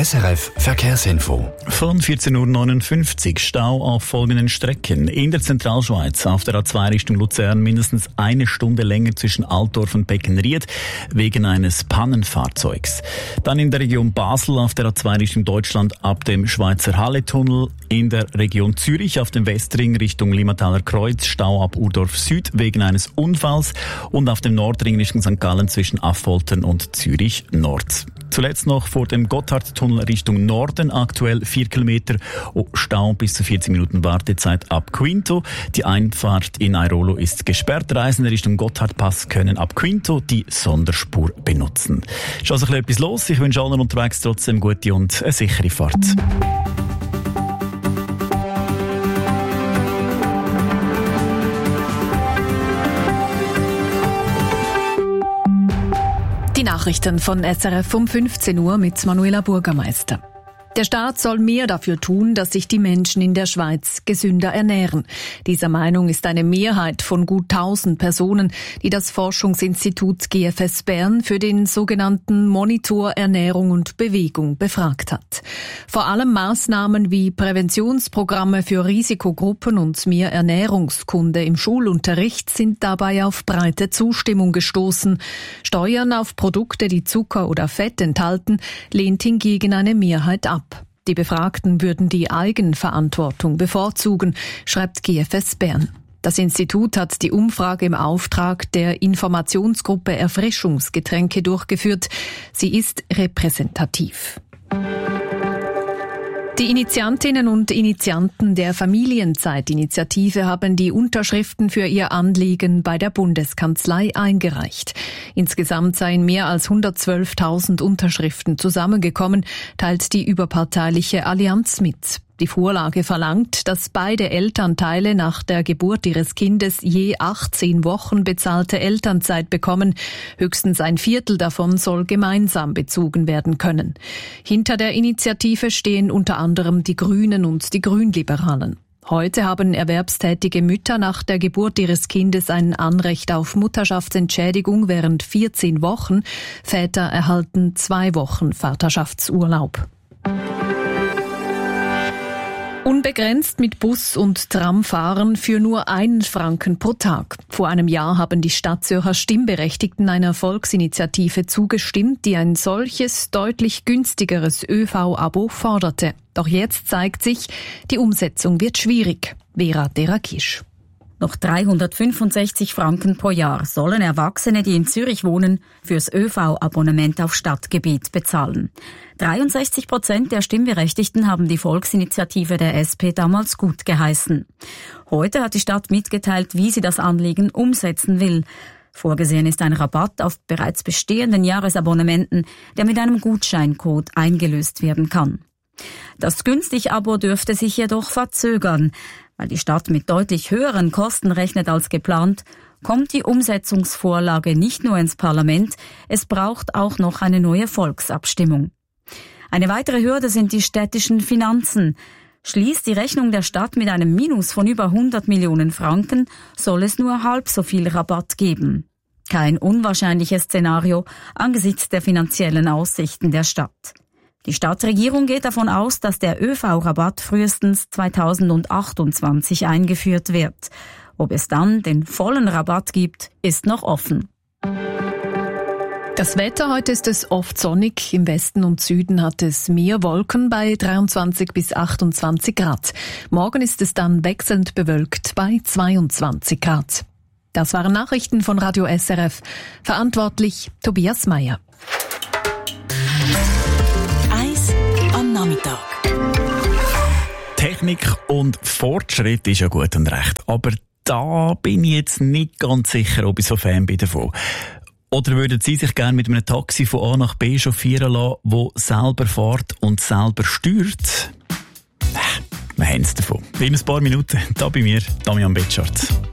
SRF Verkehrsinfo. Von 14.59 Uhr Stau auf folgenden Strecken. In der Zentralschweiz auf der A2 Richtung Luzern mindestens eine Stunde länger zwischen Altdorf und Beckenried wegen eines Pannenfahrzeugs. Dann in der Region Basel auf der A2 Richtung Deutschland ab dem Schweizer Halletunnel. In der Region Zürich auf dem Westring Richtung Limmataler Kreuz Stau ab Urdorf Süd wegen eines Unfalls und auf dem Nordring Richtung St. Gallen zwischen Affoltern und Zürich Nord. Zuletzt noch vor dem Gotthardtunnel Richtung Norden, aktuell 4 Kilometer, Stau bis zu 40 Minuten Wartezeit ab Quinto. Die Einfahrt in Airolo ist gesperrt. Reisende Richtung Gotthardpass können ab Quinto die Sonderspur benutzen. Ist also etwas los. Ich wünsche allen unterwegs trotzdem gute und eine sichere Fahrt. Die Nachrichten von SRF um 15 Uhr mit Manuela Bürgermeister. Der Staat soll mehr dafür tun, dass sich die Menschen in der Schweiz gesünder ernähren. Dieser Meinung ist eine Mehrheit von gut 1000 Personen, die das Forschungsinstitut GFS Bern für den sogenannten Monitor Ernährung und Bewegung befragt hat. Vor allem Maßnahmen wie Präventionsprogramme für Risikogruppen und mehr Ernährungskunde im Schulunterricht sind dabei auf breite Zustimmung gestoßen. Steuern auf Produkte, die Zucker oder Fett enthalten, lehnt hingegen eine Mehrheit ab. Die Befragten würden die Eigenverantwortung bevorzugen, schreibt GFS Bern. Das Institut hat die Umfrage im Auftrag der Informationsgruppe Erfrischungsgetränke durchgeführt. Sie ist repräsentativ. Die Initiantinnen und Initianten der Familienzeitinitiative haben die Unterschriften für ihr Anliegen bei der Bundeskanzlei eingereicht. Insgesamt seien mehr als 112.000 Unterschriften zusammengekommen, teilt die überparteiliche Allianz mit. Die Vorlage verlangt, dass beide Elternteile nach der Geburt ihres Kindes je 18 Wochen bezahlte Elternzeit bekommen. Höchstens ein Viertel davon soll gemeinsam bezogen werden können. Hinter der Initiative stehen unter anderem die Grünen und die Grünliberalen. Heute haben erwerbstätige Mütter nach der Geburt ihres Kindes ein Anrecht auf Mutterschaftsentschädigung während 14 Wochen. Väter erhalten 2 Wochen Vaterschaftsurlaub. Unbegrenzt mit Bus und Tram fahren für nur 1 Franken pro Tag. Vor einem Jahr haben die Stadtzürcher Stimmberechtigten einer Volksinitiative zugestimmt, die ein solches, deutlich günstigeres ÖV-Abo forderte. Doch jetzt zeigt sich, die Umsetzung wird schwierig. Vera Derakisch. Noch 365 Franken pro Jahr sollen Erwachsene, die in Zürich wohnen, fürs ÖV-Abonnement auf Stadtgebiet bezahlen. 63% der Stimmberechtigten haben die Volksinitiative der SP damals gut geheißen. Heute hat die Stadt mitgeteilt, wie sie das Anliegen umsetzen will. Vorgesehen ist ein Rabatt auf bereits bestehenden Jahresabonnementen, der mit einem Gutscheincode eingelöst werden kann. Das Günstig-Abo dürfte sich jedoch verzögern. Weil die Stadt mit deutlich höheren Kosten rechnet als geplant, kommt die Umsetzungsvorlage nicht nur ins Parlament, es braucht auch noch eine neue Volksabstimmung. Eine weitere Hürde sind die städtischen Finanzen. Schließt die Rechnung der Stadt mit einem Minus von über 100 Millionen Franken, soll es nur halb so viel Rabatt geben. Kein unwahrscheinliches Szenario angesichts der finanziellen Aussichten der Stadt. Die Stadtregierung geht davon aus, dass der ÖV-Rabatt frühestens 2028 eingeführt wird. Ob es dann den vollen Rabatt gibt, ist noch offen. Das Wetter: heute ist es oft sonnig. Im Westen und Süden hat es mehr Wolken bei 23 bis 28 Grad. Morgen ist es dann wechselnd bewölkt bei 22 Grad. Das waren Nachrichten von Radio SRF. Verantwortlich Tobias Meyer. Nachmittag. Technik und Fortschritt ist ja gut und recht, aber da bin ich jetzt nicht ganz sicher, ob ich so Fan bin davon. Oder würden Sie sich gerne mit einem Taxi von A nach B chauffieren lassen, das selber fährt und selber steuert? Wir haben es davon. In ein paar Minuten, da bei mir, Damian Betschart.